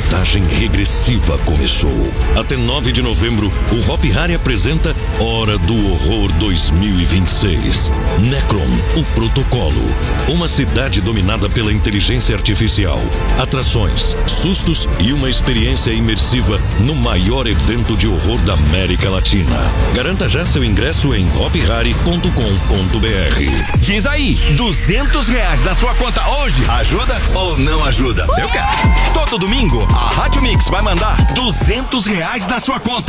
contagem regressiva começou. Até 9 de novembro, o Hop Hari apresenta Hora do Horror 2026. Necron, o protocolo. Uma cidade dominada pela inteligência artificial. Atrações, sustos e uma experiência imersiva no maior evento de horror da América Latina. Garanta já seu ingresso em hophari.com.br. Diz aí, R$200 na sua conta hoje, ajuda ou não ajuda? Eu quero. Todo domingo, a Rádio Mix vai mandar R$200 na sua conta.